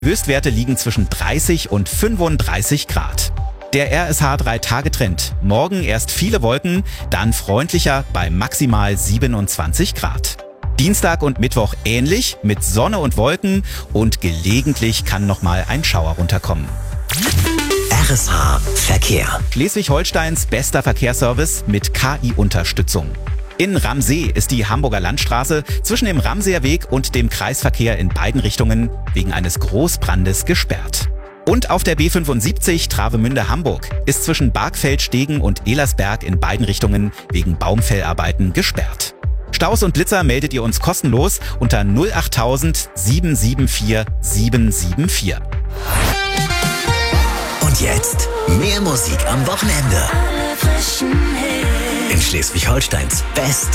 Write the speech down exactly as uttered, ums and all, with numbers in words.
Höchstwerte liegen zwischen dreißig und fünfunddreißig Grad. Der R S H drei Tage Trend. Morgen erst viele Wolken, dann freundlicher bei maximal siebenundzwanzig Grad. Dienstag und Mittwoch ähnlich mit Sonne und Wolken und gelegentlich kann nochmal ein Schauer runterkommen. R S H Verkehr. Schleswig-Holsteins bester Verkehrsservice mit K I-Unterstützung. In Ramsee ist die Hamburger Landstraße zwischen dem Ramseer Weg und dem Kreisverkehr in beiden Richtungen wegen eines Großbrandes gesperrt. Und auf der B fünfundsiebzig Travemünde-Hamburg ist zwischen Bargfeld-Stegen und Elersberg in beiden Richtungen wegen Baumfellarbeiten gesperrt. Staus und Blitzer meldet ihr uns kostenlos unter null achttausend sieben sieben vier sieben sieben vier. Und jetzt mehr Musik am Wochenende. In Schleswig-Holsteins Best